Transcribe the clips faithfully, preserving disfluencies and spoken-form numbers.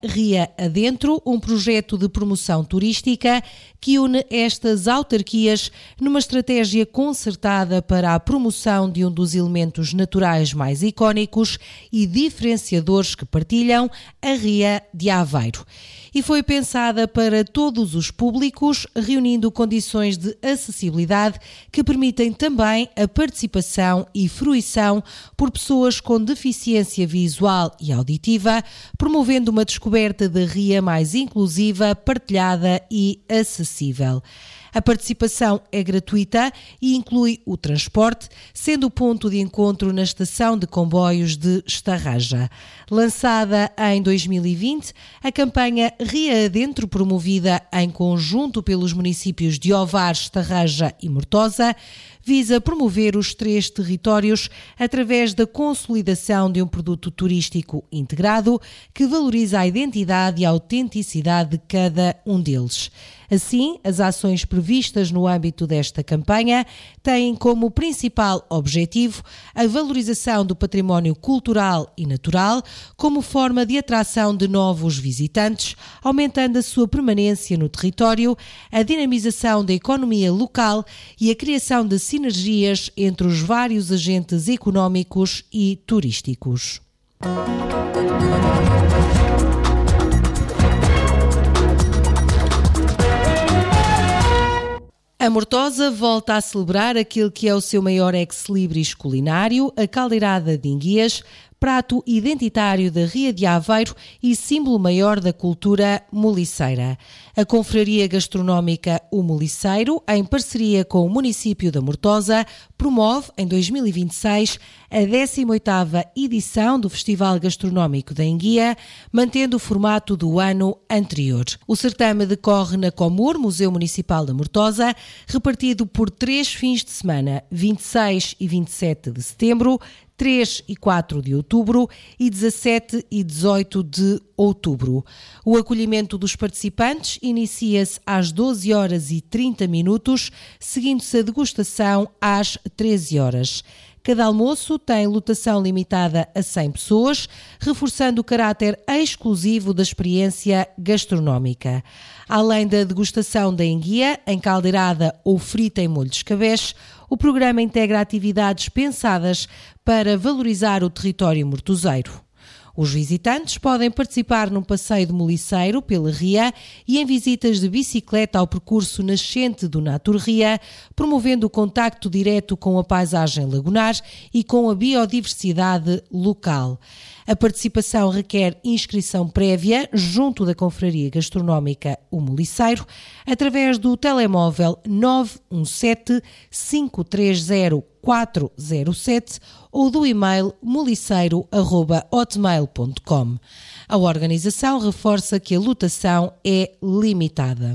Ria Adentro, um projeto de promoção turística que une estas autarquias numa estratégia concertada para a promoção de um dos elementos naturais mais icónicos e diferenciadores que partilham, a Ria de Aveiro. E foi pensada para todos os públicos, reunindo condições de acessibilidade que permitem também a participação e fruição por pessoas com deficiência visual e auditiva, promovendo uma descoberta da Ria mais inclusiva, partilhada e acessível. A participação é gratuita e inclui o transporte, sendo o ponto de encontro na estação de comboios de Estarraja. Lançada em dois mil e vinte, a campanha Ria Adentro, promovida em conjunto pelos municípios de Ovar, Estarraja e Mortosa, visa promover os três territórios através da consolidação de um produto turístico integrado que valoriza a identidade e a autenticidade de cada um deles. Assim, as ações previstas no âmbito desta campanha têm como principal objetivo a valorização do património cultural e natural como forma de atração de novos visitantes, aumentando a sua permanência no território, a dinamização da economia local e a criação de sinergias entre os vários agentes económicos e turísticos. A Mortosa volta a celebrar aquele que é o seu maior ex-libris culinário, a caldeirada de enguias, prato identitário da Ria de Aveiro e símbolo maior da cultura moliceira. A Confraria Gastronómica O Moliceiro, em parceria com o município da Mortosa, promove, em dois mil e vinte e seis, a décima oitava edição do Festival Gastronómico da Enguia, mantendo o formato do ano anterior. O certame decorre na Comur, Museu Municipal da Mortosa, repartido por três fins de semana, vinte e seis e vinte e sete de setembro, três e quatro de outubro e dezassete e dezoito de outubro. O acolhimento dos participantes inicia-se às doze horas e trinta minutos, seguindo-se a degustação às treze horas. Cada almoço tem lotação limitada a cem pessoas, reforçando o caráter exclusivo da experiência gastronómica. Além da degustação da enguia, encaldeirada ou frita em molho de escabeche, o programa integra atividades pensadas para valorizar o território mortoseiro. Os visitantes podem participar num passeio de moliceiro pela Ria e em visitas de bicicleta ao percurso nascente do Natur Ria, promovendo o contacto direto com a paisagem lagunar e com a biodiversidade local. A participação requer inscrição prévia junto da Confraria Gastronómica O Moliceiro, através do telemóvel nove um sete, cinco três zero, quatro zero sete ou do e-mail moliceiro arroba hotmail ponto com. A organização reforça que a lotação é limitada.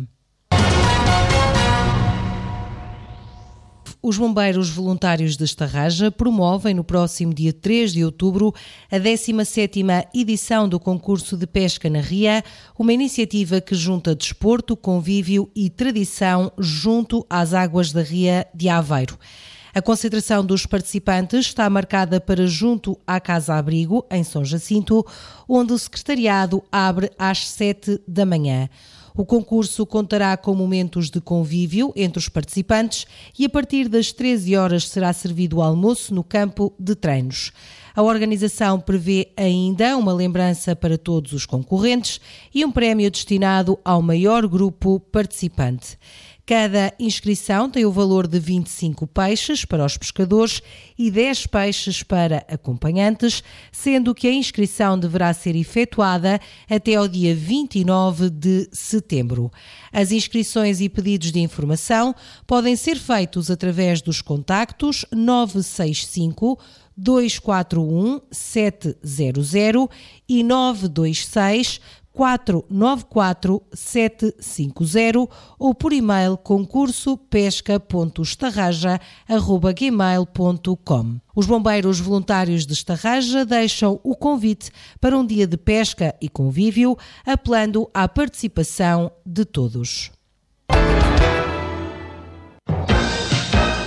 Os bombeiros voluntários de Estarraja promovem no próximo dia três de outubro a décima sétima edição do concurso de pesca na Ria, uma iniciativa que junta desporto, convívio e tradição junto às águas da Ria de Aveiro. A concentração dos participantes está marcada para junto à Casa Abrigo, em São Jacinto, onde o secretariado abre às sete da manhã. O concurso contará com momentos de convívio entre os participantes e a partir das treze horas será servido o almoço no campo de treinos. A organização prevê ainda uma lembrança para todos os concorrentes e um prémio destinado ao maior grupo participante. Cada inscrição tem o valor de vinte e cinco peixes para os pescadores e dez peixes para acompanhantes, sendo que a inscrição deverá ser efetuada até ao dia vinte e nove de setembro. As inscrições e pedidos de informação podem ser feitos através dos contactos nove seis cinco, dois quatro um, sete zero zero e nove dois seis, quatro nove quatro, sete cinco zero ou por e-mail concurso pesca ponto estarraja arroba gmail ponto com. Os bombeiros voluntários de Estarraja deixam o convite para um dia de pesca e convívio, apelando à participação de todos.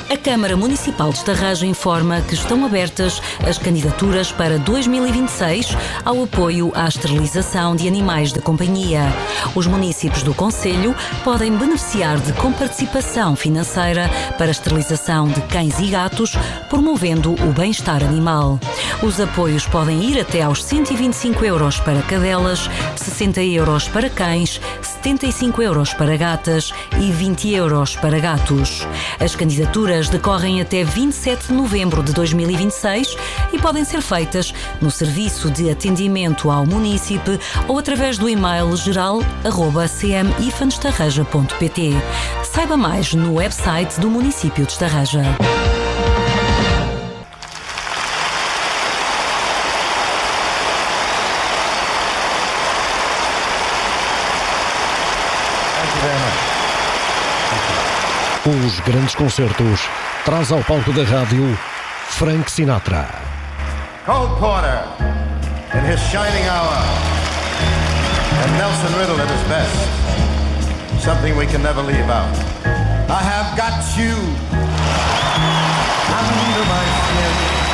A Câmara Municipal de Estarreja informa que estão abertas as candidaturas para dois mil e vinte e seis ao apoio à esterilização de animais de companhia. Os municípios do concelho podem beneficiar de comparticipação financeira para a esterilização de cães e gatos, promovendo o bem-estar animal. Os apoios podem ir até aos cento e vinte e cinco euros para cadelas, sessenta euros para cães, setenta e cinco euros para gatas e vinte euros para gatos. As candidaturas decorrem até vinte e sete de novembro de dois mil e vinte e seis e podem ser feitas no Serviço de Atendimento ao Munícipe ou através do e-mail geral arroba c m ifan estarreja ponto p t. Saiba mais no website do município de Estarreja. Os grandes concertos traz ao palco da rádio Frank Sinatra. Cole Porter in his shining hour and Nelson Riddle at his best. Something we can never leave out. I have got you under my skin.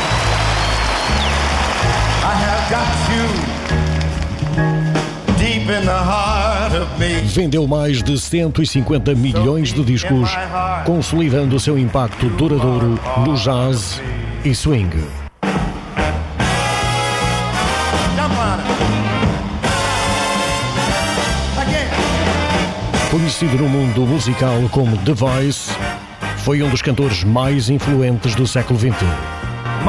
I have got you deep in the heart of me. Vendeu mais de cento e cinquenta milhões de discos, consolidando seu impacto duradouro no jazz e swing. Conhecido no mundo musical como The Voice, foi um dos cantores mais influentes do século vinte.